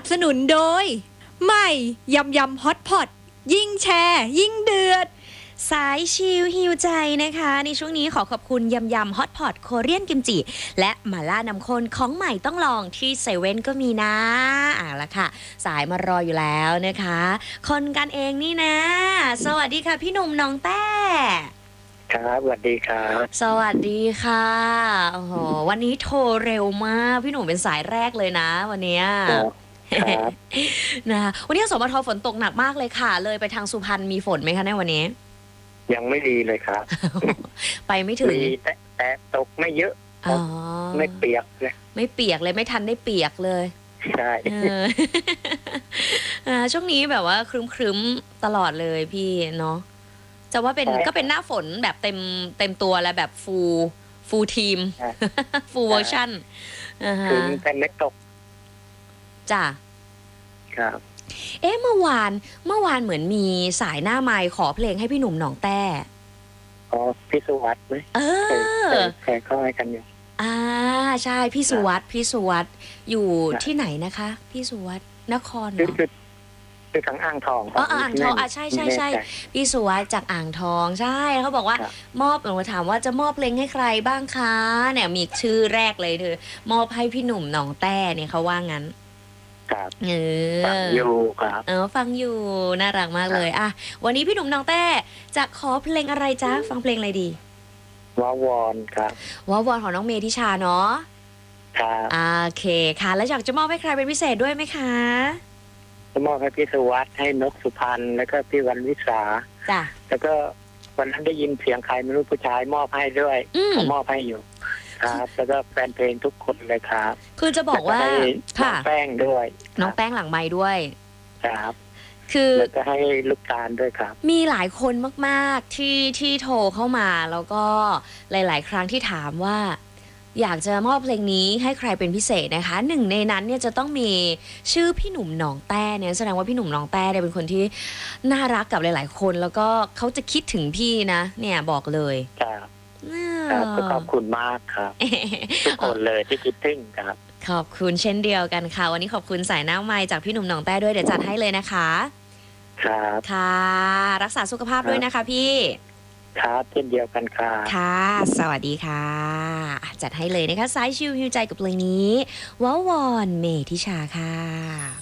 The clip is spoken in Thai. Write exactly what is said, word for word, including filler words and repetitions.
บสนุนโดยใหม่ยำยำฮอตพอตยิ่งแชร์ยิ่งเดือดสายชิลฮิวใจนะคะในช่วงนี้ขอขอบคุณยำยำฮอตพอตโคเรียนกิมจิและหม่าล่าน้ำข้นของใหม่ต้องลองที่เซเว่นก็มีนะอ่ะละค่ะสายมารออยู่แล้วนะคะคนกันเองนี่นะสวัสดีค่ะพี่หนุ่มน้องแต้ครับสวัสดีครับสวัสดีค่ะโอ้โหวันนี้โทรเร็วมากพี่หนุ่มเป็นสายแรกเลยนะวันนี้ครับนะคะวันนี้สมทฝนตกหนักมากเลยค่ะเลยไปทางสุพรรณมีฝนไหมคะในวันนี้ยังไม่ดีเลยครับไปไม่ถึงมีแต่แต่ตกไม่เยอะไม่เปียกเลยไม่เปียกเลยไม่ทันได้เปียกเลยใช่ช่วงนี้แบบว่าครึ้มๆตลอดเลยพี่เนาะจะว่าเป็นก็เป็นหน้าฝนแบบเต็มเต็มตัวแล้วแบบฟูฟูทีมฟูเวอร์ชั่นถึงแต่ไม่ตกจ้ะครับเอ๊ะเมื่อวานเมื่อวานเหมือนมีสายหน้าไมค์ขอเพลงให้พี่หนุ่มหนองแต้อ๋อพี่สุวัสดิ์ไหมเออเคยเข้าให้กันอยู่อ่าใช่พี่สุวัสดิ์พี่สุวัสดิ์อยู่ที่ไหนนะคะพี่สุวัสดิ์นครเหรอคือทางอ่างทองอ๋ออ่างทองอ่ะใช่ใช่ใช่พี่สุวัสดิ์จากอ่างทองใช่เขาบอกว่ามอบหนูถามว่าจะมอบเพลงให้ใครบ้างคะเนี่ยมีชื่อแรกเลยเธอมอบให้พี่หนุ่มหนองแต้เนี่ยเขาว่างั้นครับเออฟังอยู่ครับเออฟังอยู่น่ารักมากเลยอ่ะวันนี้พี่หนุ่มน้องแต้จะขอเพลงอะไรจ๊ะฟังเพลงอะไรดีวาวอนครับวาวอนของน้องเมธิชาเนาะครับโอเคค่ะแล้วอยากจะมอบให้ใครเป็นพิเศษด้วยไหมคะจะมอบให้พี่สุวัสดิ์ให้นกสุพรรณแล้วก็พี่วันวิสาจ้ะแล้วก็วันนั้นได้ยินเสียงใครไม่รู้ผู้ชายมอบให้ด้วยเขามอบให้อยู่ครับแล้วก็แฟนเพลงทุกคนเลยครับคือจะบอกว่าค่ะแป้งด้วยน้องแป้งหลังไม้ด้วยครับคือแล้วก็ให้ลูกตาลด้วยครับมีหลายคนมากๆที่ที่โทรเข้ามาแล้วก็หลายๆครั้งที่ถามว่าอยากจะมอบเพลงนี้ให้ใครเป็นพิเศษนะคะหนึ่งในนั้นเนี่ยจะต้องมีชื่อพี่หนุ่มหนองแต้เนี่ยแสดงว่าพี่หนุ่มหนองแต้เนี่ยเป็นคนที่น่ารักกับหลายๆคนแล้วก็เขาจะคิดถึงพี่นะเนี่ยบอกเลยครับครับก็ขอบคุณมากครับทุกคนเลยที่คิดถึงครับขอบคุณเช่นเดียวกันค่ะวันนี้ขอบคุณสายหน้าไมค์จากพี่หนุ่มหนองแต้ด้วยเดี๋ยวจัดให้เลยนะคะครับค่ะรักษาสุขภาพด้วยนะคะพี่ครับเช่นเดียวกันค่ะค่ะสวัสดีค่ะจัดให้เลยนะคะสายชิลฮิวใจกับเพลงนี้วาวอนเมธิชาค่ะ